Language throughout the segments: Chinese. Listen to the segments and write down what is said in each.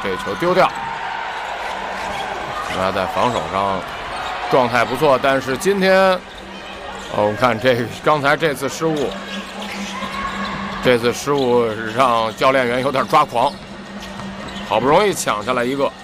这球丢掉。他在防守上状态不错，但是今天，我们看刚才这次失误让教练员有点抓狂，好不容易抢下来一个。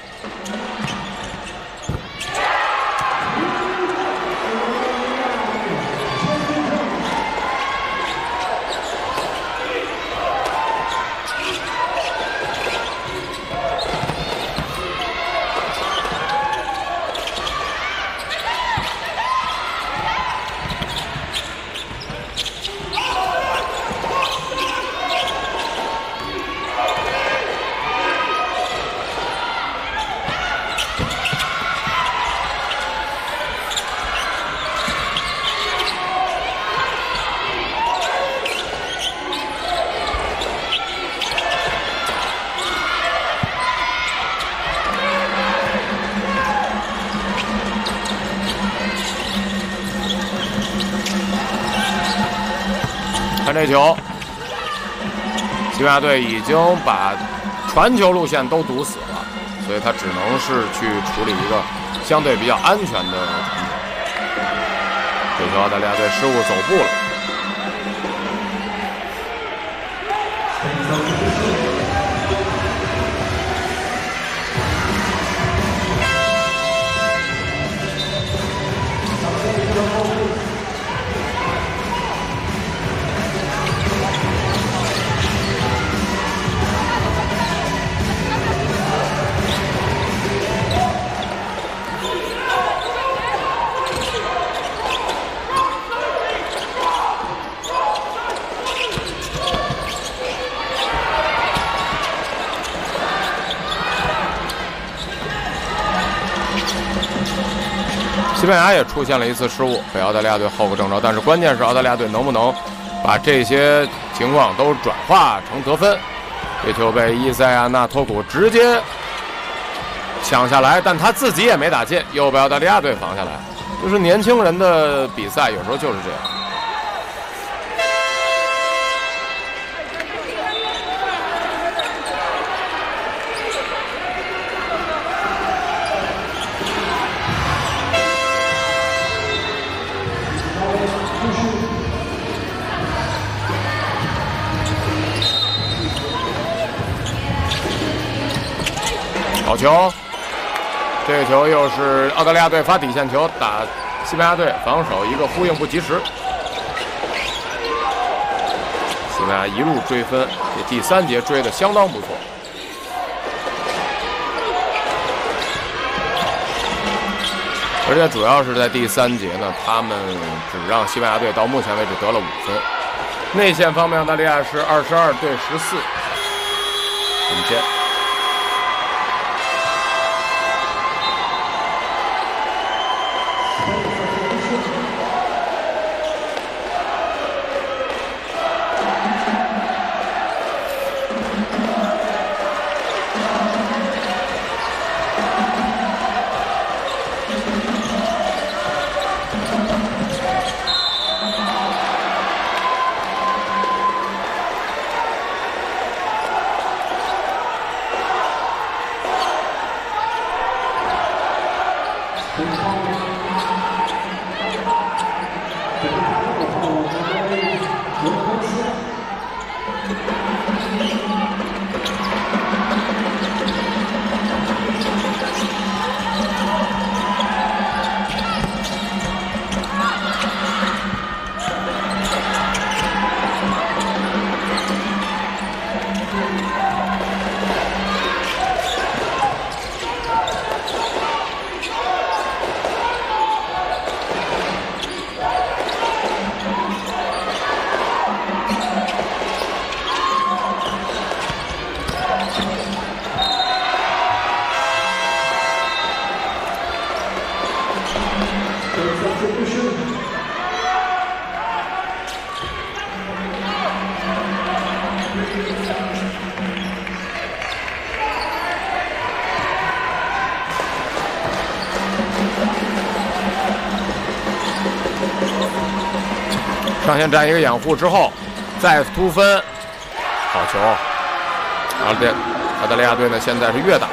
看这球，西班牙队已经把传球路线都堵死了，所以他只能是去处理一个相对比较安全的传球。这球澳大利亚队失误走步了。西班牙也出现了一次失误，被澳大利亚队后个正着，但是关键是澳大利亚队能不能把这些情况都转化成得分。这球被伊塞亚纳托古直接抢下来，但他自己也没打进，又被澳大利亚队防下来。就是年轻人的比赛有时候就是这样。好球！这个球又是澳大利亚队发底线球打西班牙队，防守一个呼应不及时。西班牙一路追分，这第3节追的相当不错。而且主要是在第3节呢，他们只让西班牙队到目前为止得了5分。内线方面，澳大利亚是22对14领先。上线站一个掩护之后，再突分，好球！澳大利亚队呢，现在是越打